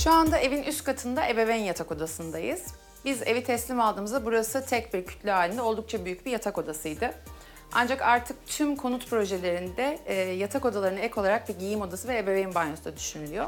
Şu anda evin üst katında ebeveyn yatak odasındayız. Biz evi teslim aldığımızda burası tek bir kütle halinde oldukça büyük bir yatak odasıydı. Ancak artık tüm konut projelerinde yatak odalarına ek olarak bir giyim odası ve ebeveyn banyosu da düşünülüyor.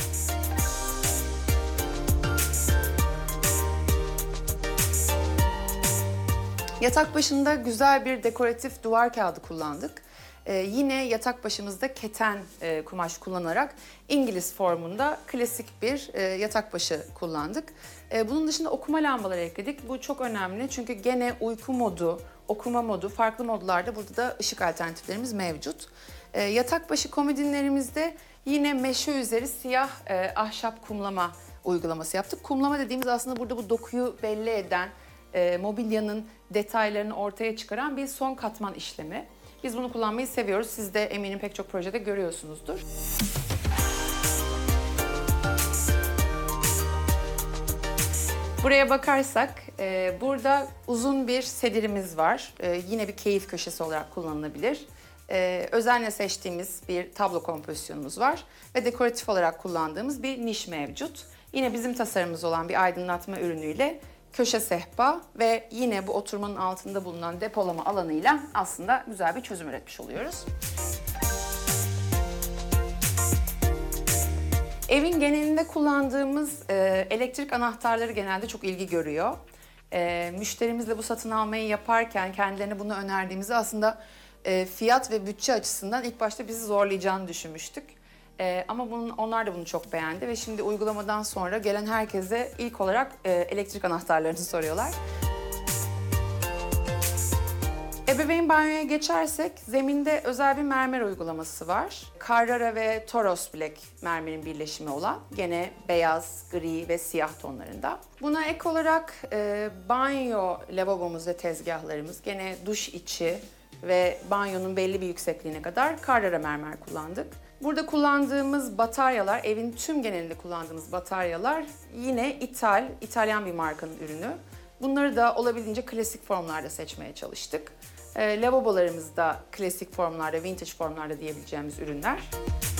Yatak başında güzel bir dekoratif duvar kağıdı kullandık. Yine yatak başımızda keten kumaş kullanarak İngiliz formunda klasik bir yatak başı kullandık. Bunun dışında okuma lambaları ekledik. Bu çok önemli çünkü gene uyku modu, okuma modu, farklı modlarda burada da ışık alternatiflerimiz mevcut. Yatak başı komodinlerimizde yine meşe üzeri siyah ahşap kumlama uygulaması yaptık. Kumlama dediğimiz aslında burada bu dokuyu belli eden, mobilyanın detaylarını ortaya çıkaran bir son katman işlemi. Biz bunu kullanmayı seviyoruz. Siz de eminim pek çok projede görüyorsunuzdur. Buraya bakarsak, burada uzun bir sedirimiz var. Yine bir keyif köşesi olarak kullanılabilir. Özenle seçtiğimiz bir tablo kompozisyonumuz var ve dekoratif olarak kullandığımız bir niş mevcut. Yine bizim tasarımımız olan bir aydınlatma ürünüyle köşe sehpa ve yine bu oturmanın altında bulunan depolama alanıyla aslında güzel bir çözüm üretmiş oluyoruz. Evin genelinde kullandığımız elektrik anahtarları genelde çok ilgi görüyor. Müşterimizle bu satın almayı yaparken kendilerine bunu önerdiğimizde aslında fiyat ve bütçe açısından ilk başta bizi zorlayacağını düşünmüştük. Ama onlar da bunu çok beğendi ve şimdi uygulamadan sonra gelen herkese ilk olarak elektrik anahtarlarını soruyorlar. Ebeveyn banyoya geçersek zeminde özel bir mermer uygulaması var. Carrara ve Toros Black mermerin birleşimi olan gene beyaz, gri ve siyah tonlarında. Buna ek olarak banyo lavabomuz ve tezgahlarımız gene duş içi ve banyonun belli bir yüksekliğine kadar Carrara mermer kullandık. Burada kullandığımız bataryalar, evin tüm genelinde kullandığımız bataryalar yine İtalyan bir markanın ürünü. Bunları da olabildiğince klasik formlarda seçmeye çalıştık. Lavabolarımız da klasik formlarda, vintage formlarda diyebileceğimiz ürünler.